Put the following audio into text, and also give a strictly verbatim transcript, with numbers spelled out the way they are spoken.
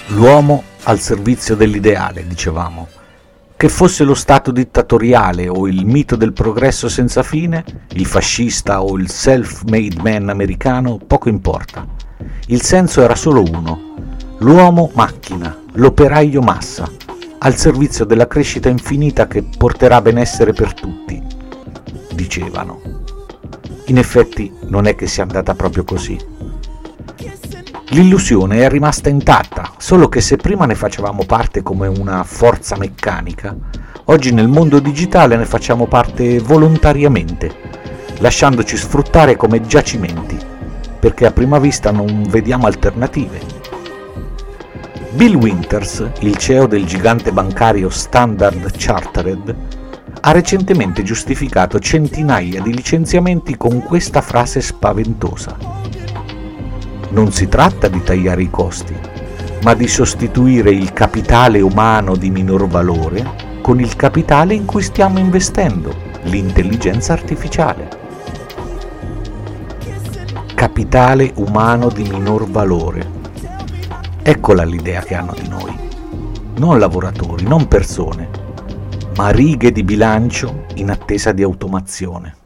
L'uomo al servizio dell'ideale, dicevamo. Che fosse lo stato dittatoriale o il mito del progresso senza fine, il fascista o il self-made man americano, poco importa. Il senso era solo uno: l'uomo macchina, l'operaio massa, al servizio della crescita infinita che porterà benessere per tutti, dicevano. In effetti non è che sia andata proprio così. L'illusione è rimasta intatta, solo che se prima ne facevamo parte come una forza meccanica, oggi nel mondo digitale ne facciamo parte volontariamente, lasciandoci sfruttare come giacimenti, perché a prima vista non vediamo alternative. Bill Winters, il C E O del gigante bancario Standard Chartered, ha recentemente giustificato centinaia di licenziamenti con questa frase spaventosa. Non si tratta di tagliare i costi, ma di sostituire il capitale umano di minor valore con il capitale in cui stiamo investendo, l'intelligenza artificiale. Capitale umano di minor valore. Eccola l'idea che hanno di noi. Non lavoratori, non persone, ma righe di bilancio in attesa di automazione.